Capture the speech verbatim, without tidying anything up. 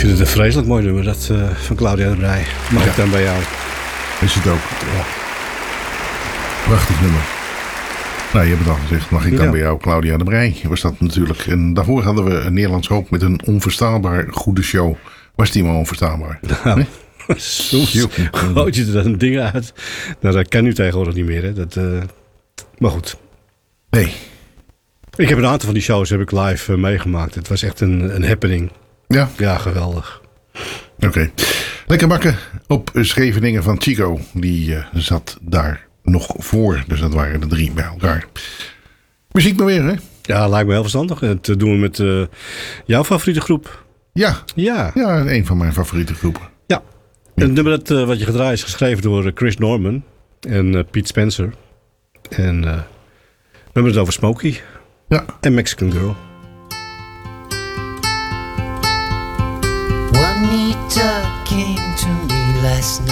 vind het een vreselijk mooi nummer, dat uh, van Claudia de Brij. Mag ja. ik dan bij jou? Is het ook. Ja. Prachtig nummer. Nou, je hebt het al gezegd. Mag ik dan ja. bij jou? Claudia de Brij was dat natuurlijk. En daarvoor hadden we een Nederlands Hoop met een onverstaanbaar goede show. Was die maar onverstaanbaar? Nou, nee? Soms gooit je er dan dingen uit. Nou, dat kan nu tegenwoordig niet meer. Hè. Dat, uh, maar goed. Nee. Ik heb een aantal van die shows heb ik live uh, meegemaakt. Het was echt een, een happening. Ja? Ja, geweldig. Oké. Okay. Lekker bakken op Scheveningen van Chico. Die uh, zat daar nog voor. Dus dat waren de drie bij elkaar. Muziek maar weer, hè? Ja, lijkt me heel verstandig. Dat doen we met uh, jouw favoriete groep. Ja. Ja. Ja, een van mijn favoriete groepen. Ja. Het nummer dat, uh, wat je gedraaid is geschreven door Chris Norman en uh, Pete Spencer. En uh, nummer het over Smokey. Ja. En Mexican Girl. Juanita came to me last night.